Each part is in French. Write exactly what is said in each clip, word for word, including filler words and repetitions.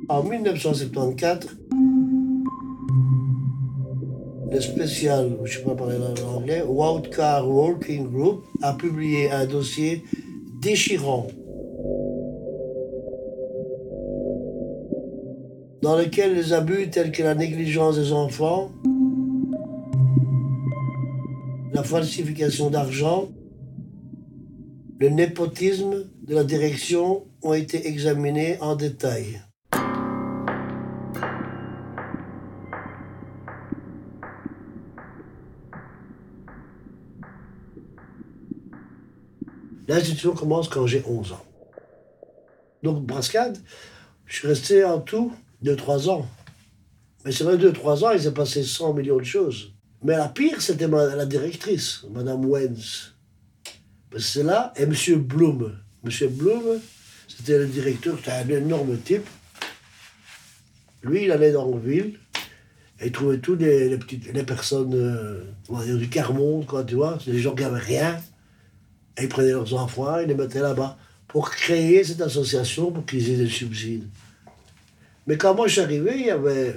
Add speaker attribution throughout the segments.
Speaker 1: En mille neuf cent soixante-quatorze, le spécial, je ne sais pas parler l'anglais, Wildcard Working Group a publié un dossier déchirant dans lequel les abus tels que la négligence des enfants, la falsification d'argent, le népotisme de la direction ont été examinés en détail. L'institution commence quand j'ai onze ans. Donc, Brascade, je suis resté en tout deux trois ans. Mais c'est vrai, deux trois ans, il s'est passé cent millions de choses. Mais la pire, c'était la directrice, Madame Wenz. C'est là, et Monsieur Blum. Monsieur Blum, c'était le directeur, c'était un énorme type. Lui, il allait dans la ville, et il trouvait tous les, les petites les personnes, euh, on va dire, du quart-monde, quoi, tu vois, des gens qui n'avaient rien. Et ils prenaient leurs enfants, ils les mettaient là-bas pour créer cette association, pour qu'ils aient des subsides. Mais quand moi je suis arrivé, il y avait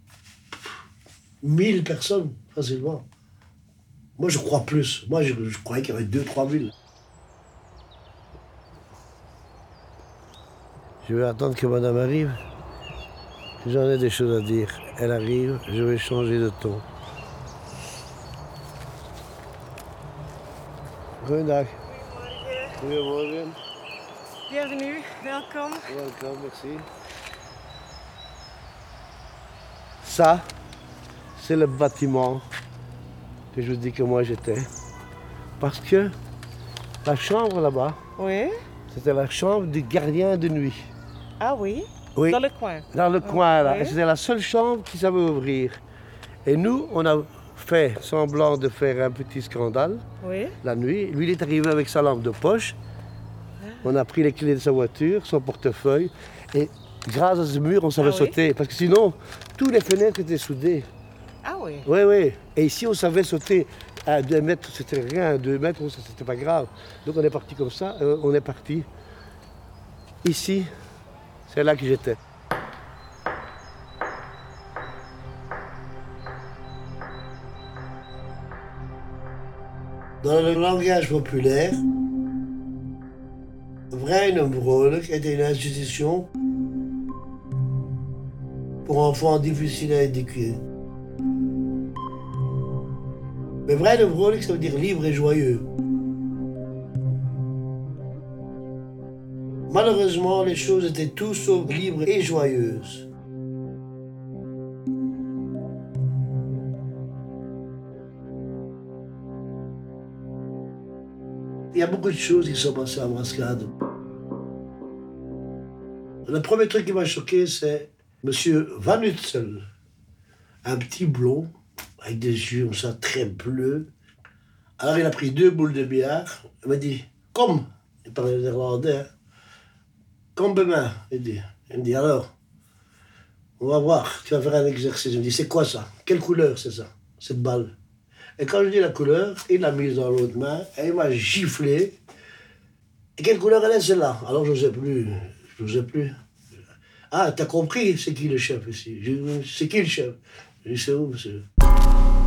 Speaker 1: mille personnes, facilement. Moi, je crois plus. Moi, je, je croyais qu'il y avait deux trois mille. Je vais attendre que madame arrive. J'en ai des choses à dire. Elle arrive, je vais changer de ton. Goedendag. Goedemorgen.
Speaker 2: Bienvenue, welkom.
Speaker 1: Welcome, merci. Ça, c'est le bâtiment que je vous dis que moi j'étais. Parce que la chambre là-bas,
Speaker 2: Oui.
Speaker 1: c'était la chambre du gardien de nuit.
Speaker 2: Ah oui?
Speaker 1: Oui.
Speaker 2: Dans le coin?
Speaker 1: Dans le coin là.
Speaker 2: Oui.
Speaker 1: Et c'était la seule chambre qui savait ouvrir. Et nous, on a fait semblant de faire un petit scandale.
Speaker 2: Oui.
Speaker 1: La nuit. Lui, il est arrivé avec sa lampe de poche. On a pris les clés de sa voiture, son portefeuille. Et grâce à ce mur, on savait
Speaker 2: Ah oui?
Speaker 1: sauter. Parce que sinon, toutes les fenêtres étaient soudées.
Speaker 2: Ah oui?
Speaker 1: Oui, oui. Et ici, on savait sauter à deux mètres, c'était rien. À deux mètres, c'était pas grave. Donc on est parti comme ça, euh, on est parti. Ici, c'est là que j'étais. Dans le langage populaire, Vrijdenbrolijk était une institution pour enfants difficiles à éduquer. Mais Vrijdenbrolijk, ça veut dire libre et joyeux. Malheureusement, les choses étaient tout sauf libres et joyeuses. Il y a beaucoup de choses qui sont passées à Brascade. Le premier truc qui m'a choqué, c'est Monsieur Van Utzel, un petit blond, avec des yeux comme ça, très bleus. Alors il a pris deux boules de billard, il m'a dit « Comme !» Il parlait néerlandais. Hein. « Comme demain !» il dit. Il me dit « Alors, on va voir, tu vas faire un exercice. » Il me dit « C'est quoi ça? Quelle couleur c'est ça, cette balle ?» Et quand je dis la couleur, il l'a mise dans l'autre main et il m'a giflé. Et quelle couleur elle est celle-là? Alors je n'osais plus, je n'osais plus. Ah, t'as compris, c'est qui le chef ici? C'est qui le chef? Je dis, c'est où, monsieur?